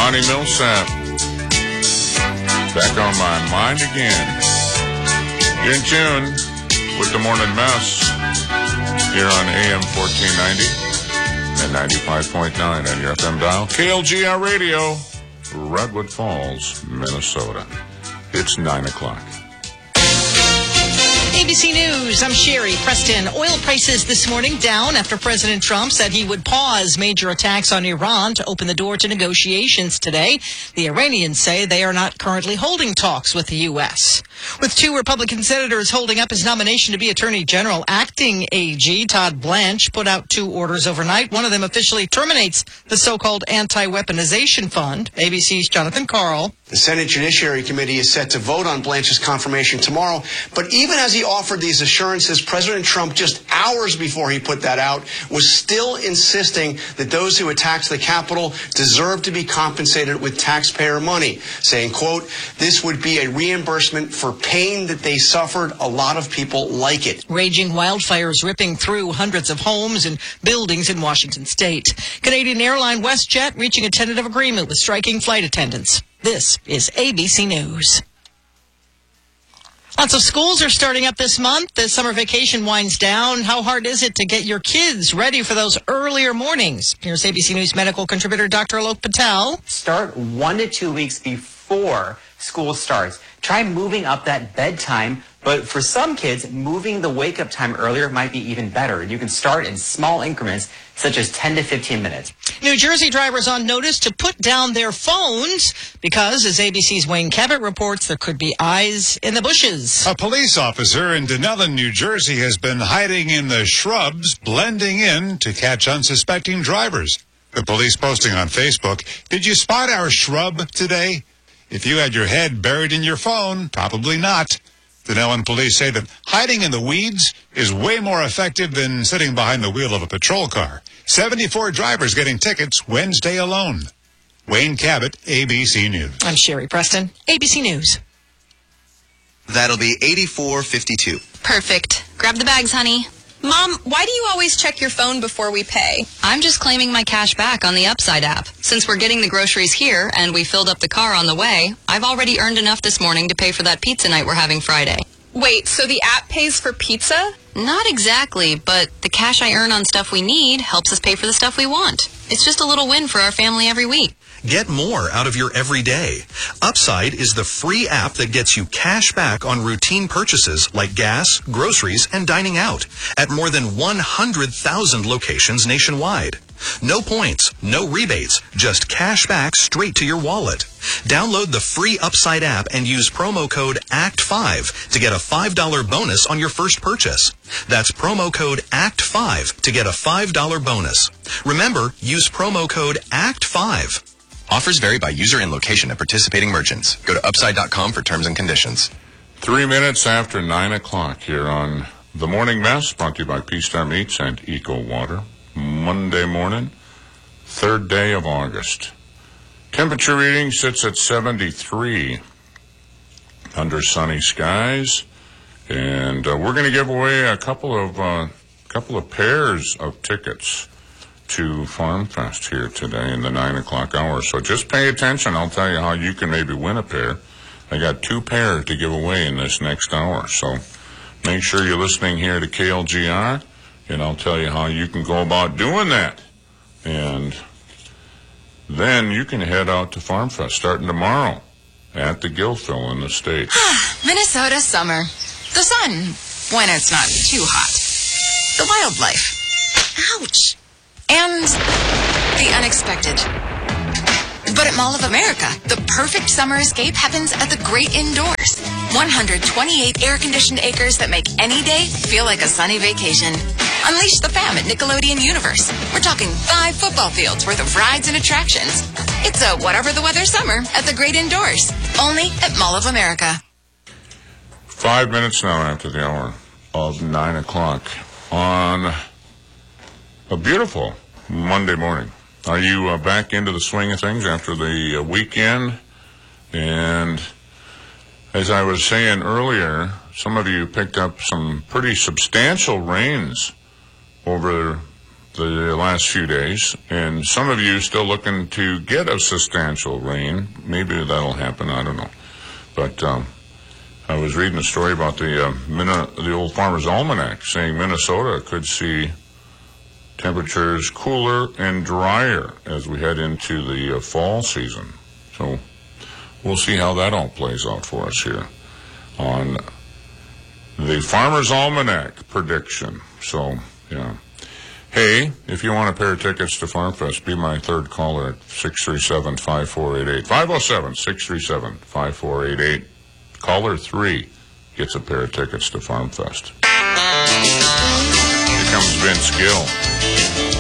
Bonnie Millsap. Back on my mind again. You're in tune with the Morning Mess here on AM 1490 and 95.9 on your FM dial. KLGR Radio, Redwood Falls, Minnesota. It's 9 o'clock. ABC News, I'm Sherry Preston. Oil prices this morning down after President Trump said he would pause major attacks on Iran to open the door to negotiations today. The Iranians say they are not currently holding talks with the U.S. With two Republican senators holding up his nomination to be Attorney General, acting AG Todd Blanche put out two orders overnight. One of them officially terminates the so-called anti-weaponization fund. ABC's Jonathan Karl. The Senate Judiciary Committee is set to vote on Blanche's confirmation tomorrow. But even as he offered these assurances, President Trump, just hours before he put that out, was still insisting that those who attacked the Capitol deserve to be compensated with taxpayer money, saying, quote, this would be a reimbursement for pain that they suffered. A lot of people like it. Raging wildfires ripping through hundreds of homes and buildings in Washington state. Canadian airline WestJet reaching a tentative agreement with striking flight attendants. This is ABC News. Lots of schools are starting up this month. The summer vacation winds down. How hard is it to get your kids ready for those earlier mornings? Here's ABC News medical contributor Dr. Alok Patel. Start 1 to 2 weeks before school starts. Try moving up that bedtime, but for some kids, moving the wake-up time earlier might be even better. You can start in small increments, such as 10 to 15 minutes. New Jersey drivers on notice to put down their phones because, as ABC's Wayne Cabot reports, there could be eyes in the bushes. A police officer in Dunellen, New Jersey, has been hiding in the shrubs, blending in to catch unsuspecting drivers. The police posting on Facebook, "Did you spot our shrub today? If you had your head buried in your phone, probably not." Dunellen police say that hiding in the weeds is way more effective than sitting behind the wheel of a patrol car. 74 drivers getting tickets Wednesday alone. Wayne Cabot, ABC News. I'm Sherry Preston, ABC News. That'll be $84.52. Perfect. Grab the bags, honey. Mom, why do you always check your phone before we pay? I'm just claiming my cash back on the Upside app. Since we're getting the groceries here and we filled up the car on the way, I've already earned enough this morning to pay for that pizza night we're having Friday. Wait, so the app pays for pizza? Not exactly, but the cash I earn on stuff we need helps us pay for the stuff we want. It's just a little win for our family every week. Get more out of your everyday. Upside is the free app that gets you cash back on routine purchases like gas, groceries, and dining out at more than 100,000 locations nationwide. No points, no rebates, just cash back straight to your wallet. Download the free Upside app and use promo code ACT5 to get a $5 bonus on your first purchase. That's promo code ACT5 to get a $5 bonus. Remember, use promo code ACT5. Offers vary by user and location at participating merchants. Go to upside.com for terms and conditions. 3 minutes after 9 o'clock here on The Morning Mess, brought to you by P-Star Meats and Eco Water. Monday morning, 3rd day of August. Temperature reading sits at 73 under sunny skies. And we're going to give away a couple of pairs of tickets to Farm Fest here today in the 9 o'clock hour. So just pay attention. I'll tell you how you can maybe win a pair. I got 2 pairs to give away in this next hour. So make sure you're listening here to KLGR, and I'll tell you how you can go about doing that. And then you can head out to Farm Fest starting tomorrow at the Gilfil in the States. Minnesota summer. The sun, when it's not too hot. The wildlife. Ouch. And the unexpected. But at Mall of America, the perfect summer escape happens at the Great Indoors. 128 air-conditioned acres that make any day feel like a sunny vacation. Unleash the fam at Nickelodeon Universe. We're talking 5 football fields worth of rides and attractions. It's a whatever the weather summer at the Great Indoors. Only at Mall of America. 5 minutes now after the hour of 9 o'clock on a beautiful Monday morning. Are you back into the swing of things after the weekend? And as I was saying earlier, some of you picked up some pretty substantial rains over the last few days, and some of you still looking to get a substantial rain. Maybe that'll happen, I don't know. But I was reading a story about the old Farmer's Almanac saying Minnesota could see temperatures cooler and drier as we head into the fall season. So we'll see how that all plays out for us here on the Farmer's Almanac prediction. So, yeah. Hey, if you want a pair of tickets to FarmFest, be my third caller at 637-5488. 507-637-5488. Caller 3 gets a pair of tickets to FarmFest. Here comes Vince Gill.